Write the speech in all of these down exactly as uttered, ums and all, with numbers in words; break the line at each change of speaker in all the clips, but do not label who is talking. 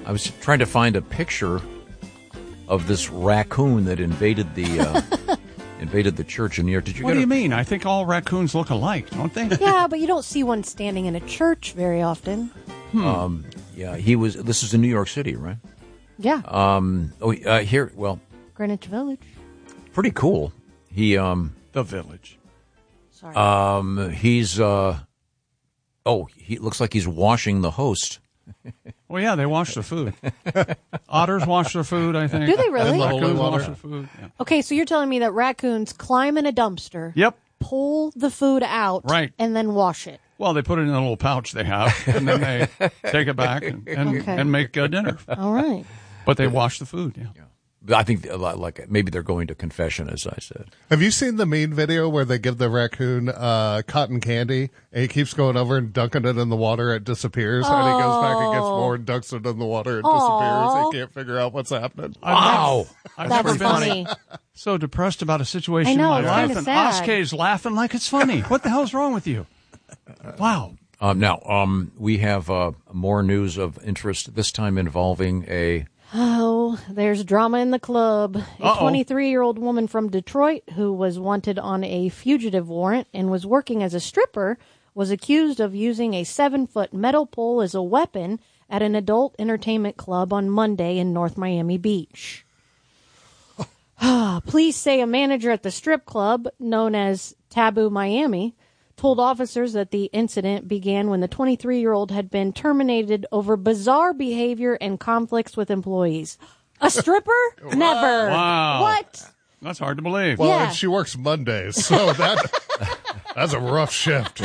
I was trying to find a picture of this raccoon that invaded the uh, invaded the church in New York. Did you?
What
get
do
a,
you mean? I think all raccoons look alike, don't they?
Yeah, but you don't see one standing in a church very often.
Hmm. Um, yeah, he was. This is in New York City, right?
Yeah.
Um. Oh, uh, here. Well,
Greenwich Village.
Pretty cool. He um.
The Village.
Sorry.
Um. He's uh. Oh, he looks like he's washing the host.
Well, yeah, they wash the food. Otters wash their food, I think.
Do they really?
Raccoons wash their food. Yeah.
Okay, so you're telling me that raccoons climb in a dumpster.
Yep.
Pull the food out.
Right.
And then wash it.
Well, they put it in a little pouch they have, and then they take it back and, and,
Okay.
and make uh, dinner.
All right.
But they wash the food, yeah.
yeah. I think like maybe they're going to confession, as I said.
Have you seen the mean video where they give the raccoon uh, cotton candy and he keeps going over and dunking it in the water, it disappears,
oh.
and he goes back and gets more and dunks it in the water, it
Aww.
disappears. He can't figure out what's happening.
Wow.
I've
That's
never been
funny.
so depressed about a situation
I know,
in my
it's
life,
kinda
and
sad.
Oskay's laughing like it's funny. What the hell's wrong with you? Wow.
Um, now, um, we have uh, more news of interest, this time involving a...
Oh, there's drama in the club. A
Uh-oh.
twenty-three-year-old woman from Detroit who was wanted on a fugitive warrant and was working as a stripper was accused of using a seven-foot metal pole as a weapon at an adult entertainment club on Monday in North Miami Beach. Police say a manager at the strip club, known as Taboo Miami, told officers that the incident began when the twenty-three-year-old had been terminated over bizarre behavior and conflicts with employees. A stripper? Never.
Wow.
What?
That's hard to believe.
Well,
Yeah.
and she works Mondays, so that that's a rough shift.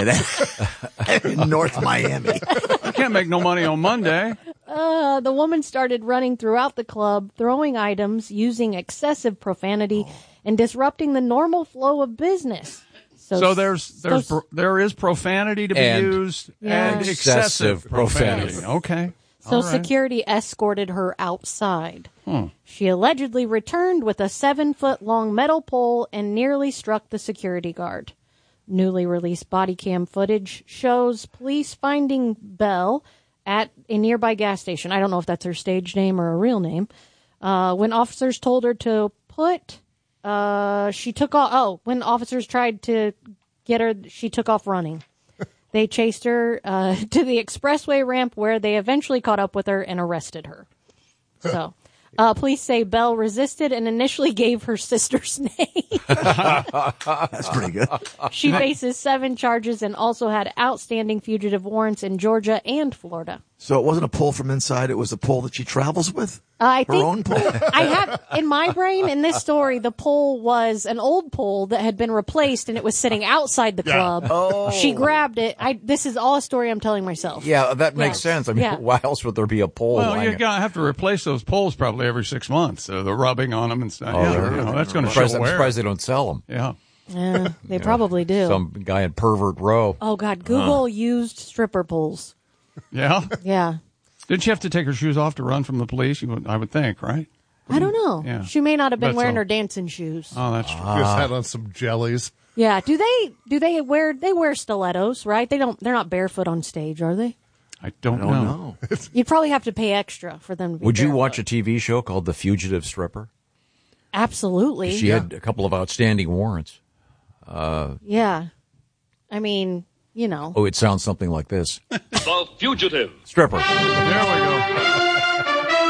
In North Miami.
You can't make no money on Monday.
Uh, the woman started running throughout the club, throwing items, using excessive profanity, and disrupting the normal flow of business.
So there's there's
so-
pro- there is profanity to be
And-
used
Yeah.
and
Excessive
excessive profanity.
profanity.
Okay.
So
All right.
security escorted her outside.
Hmm.
She allegedly returned with a seven-foot-long metal pole and nearly struck the security guard. Newly released body cam footage shows police finding Belle at a nearby gas station. I don't know if that's her stage name or a real name. Uh, when officers told her to put, uh, she took off. Oh, when officers tried to get her, she took off running. They chased her uh, to the expressway ramp where they eventually caught up with her and arrested her. So, uh, police say Belle resisted and initially gave her sister's name.
That's pretty good.
She faces seven charges and also had outstanding fugitive warrants in Georgia and Florida.
So it wasn't a pull from inside, it was a pull that she travels with?
Uh, I
Her
think
own pull?
I have in my brain in this story, the pole was an old pole that had been replaced and it was sitting outside the club.
Oh.
She grabbed it. I this is all a story I'm telling myself.
Yeah, that makes
Yes.
sense. I mean,
Yeah.
why else would there be a pole?
Well,
lying
you're
there?
going to have to replace those poles probably every six months. So the rubbing on them and stuff.
Oh,
yeah,
they're-
you know, that's going
I'm
to
surprised,
show
I'm
wear.
surprised they don't sell them.
Yeah.
Yeah, they probably do.
Some guy in Pervert Row.
Oh God, Google used stripper poles.
Yeah.
Yeah.
Didn't she have to take her shoes off to run from the police? You would, I would think, right?
I don't know.
Yeah.
She may not have been
Bet
wearing
so.
her dancing shoes.
Oh, that's true.
Just had on some jellies.
Yeah. Do they do they wear they wear stilettos, right? They don't they're not barefoot on stage, are they?
I don't,
I don't
know.
know.
You'd probably have to pay extra for them to be
Would you
barefoot.
watch a T V show called The Fugitive Stripper?
Absolutely.
She had a couple of outstanding warrants.
Yeah. I mean, you know.
Oh, it sounds something like this.
The Fugitive,
Stripper.
There we go.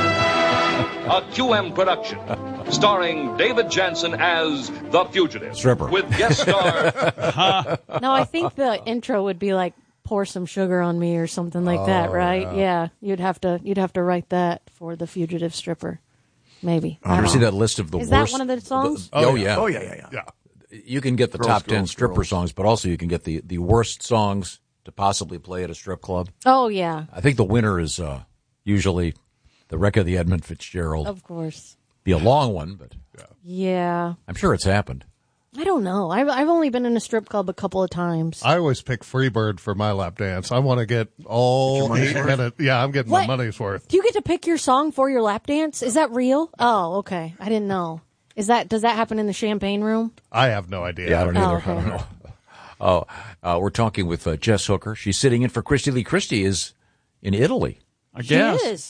a Q M production, starring David Jansen as the Fugitive,
Stripper.
with guest star
No, I think the intro would be like pour some sugar on me or something like that, right? Yeah. You'd have to you'd have to write that for the fugitive stripper. Maybe.
You ever see that list of the
Is that
worst?
one of the songs?
the- oh, yeah.
Oh, yeah, yeah, yeah.
Yeah.
You can get the
Girls,
top ten
girls,
stripper
girls.
songs, but also you can get the, the worst songs to possibly play at a strip club.
Oh yeah.
I think the winner is uh, usually the wreck of the Edmund Fitzgerald.
Of course.
Be a long one, but
Yeah.
I'm sure it's happened.
I don't know. I've I've only been in a strip club a couple of times.
I always pick Freebird for my lap dance. I want to get all
money's
eight
worth?
minutes. Yeah, I'm getting
What?
my money's worth.
Do you get to pick your song for your lap dance? Is that real? Oh, okay. I didn't know. Is that does that happen in the champagne room?
I have no idea.
Yeah, I don't
Oh,
either.
okay.
I don't know. Oh, uh, we're talking with uh, Jess Hooker. She's sitting in for Christy Lee. Christy is in Italy.
I guess.
She is.